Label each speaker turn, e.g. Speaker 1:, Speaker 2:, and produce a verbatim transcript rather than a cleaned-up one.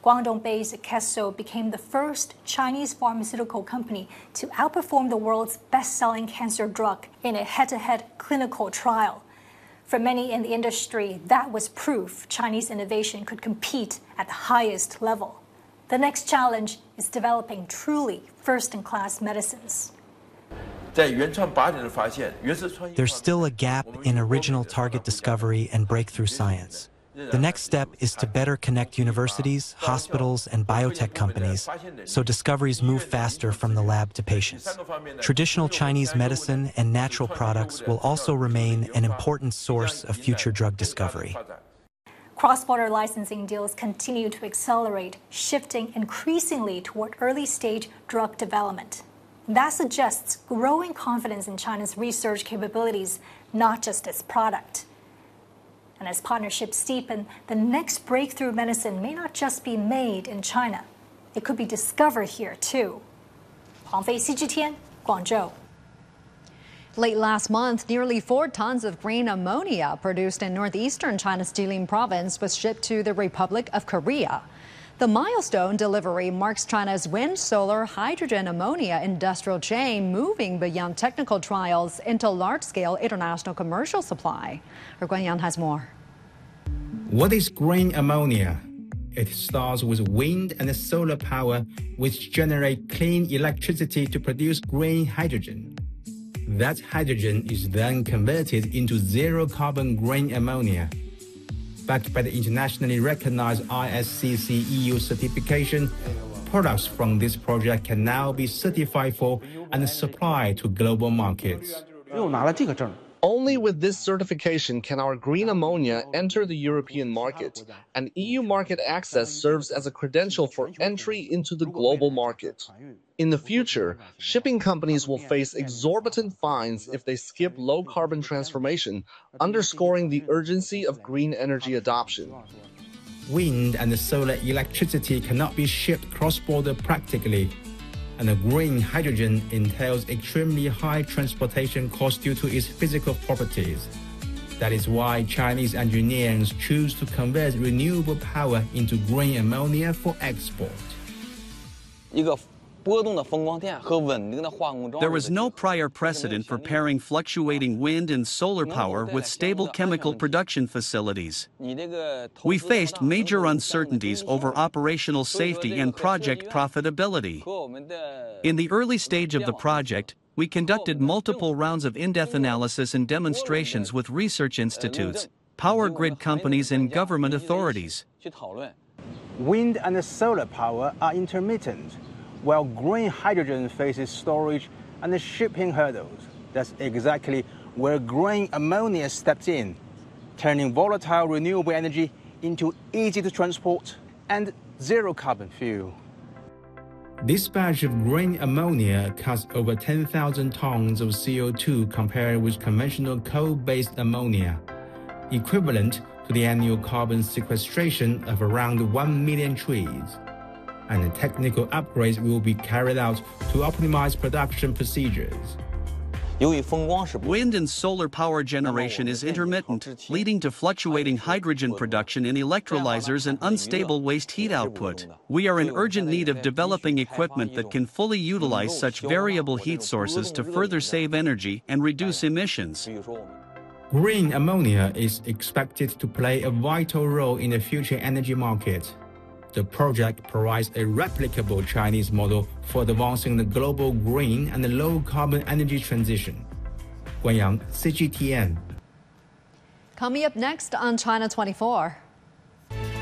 Speaker 1: Guangdong-based Kesso became the first Chinese pharmaceutical company to outperform the world's best-selling cancer drug in a head-to-head clinical trial. For many in the industry, that was proof Chinese innovation could compete at the highest level. The next challenge is developing truly first-in-class medicines.
Speaker 2: There's still a gap in original target discovery and breakthrough science. The next step is to better connect universities, hospitals, and biotech companies so discoveries move faster from the lab to patients. Traditional Chinese medicine and natural products will also remain an important source of future drug discovery.
Speaker 1: Cross-border licensing deals continue to accelerate, shifting increasingly toward early-stage drug development. That suggests growing confidence in China's research capabilities, not just its product. And as partnerships deepen, the next breakthrough medicine may not just be made in China. It could be discovered here, too. Huang Fei, C G T N, Guangzhou.
Speaker 3: Late last month, nearly four tons of green ammonia produced in northeastern China's Jilin province was shipped to the Republic of Korea. The milestone delivery marks China's wind, solar, hydrogen, ammonia industrial chain moving beyond technical trials into large-scale international commercial supply. He Guan Yang has more.
Speaker 4: What is green ammonia? It starts with wind and solar power, which generate clean electricity to produce green hydrogen. That hydrogen is then converted into zero-carbon green ammonia. Backed by the internationally recognized I S C C E U certification, products from this project can now be certified for and supplied to global markets.
Speaker 5: Only with this certification can our green ammonia enter the European market, and E U market access serves as a credential for entry into the global market. In the future, shipping companies will face exorbitant fines if they skip low-carbon transformation, underscoring the urgency of green energy adoption.
Speaker 4: Wind and solar electricity cannot be shipped cross-border practically, and the green hydrogen entails extremely high transportation costs due to its physical properties. That is why Chinese engineers choose to convert renewable power into green ammonia for export.
Speaker 6: There was no prior precedent for pairing fluctuating wind and solar power with stable chemical production facilities. We faced major uncertainties over operational safety and project profitability. In the early stage of the project, we conducted multiple rounds of in-depth analysis and demonstrations with research institutes, power grid companies, and government authorities.
Speaker 7: Wind and solar power are intermittent, while green hydrogen faces storage and shipping hurdles. That's exactly where green ammonia steps in, turning volatile renewable energy into easy to transport and zero carbon fuel.
Speaker 4: This batch of green ammonia cuts over ten thousand tons of C O two compared with conventional coal-based ammonia, equivalent to the annual carbon sequestration of around one million trees. And technical upgrades will be carried out to optimize production procedures.
Speaker 6: Wind and solar power generation is intermittent, leading to fluctuating hydrogen production in electrolyzers and unstable waste heat output. We are in urgent need of developing equipment that can fully utilize such variable heat sources to further save energy and reduce emissions.
Speaker 4: Green ammonia is expected to play a vital role in the future energy market. The project provides a replicable Chinese model for advancing the global green and low-carbon energy transition. Guan Yang, C G T N.
Speaker 3: Coming up next on China twenty-four.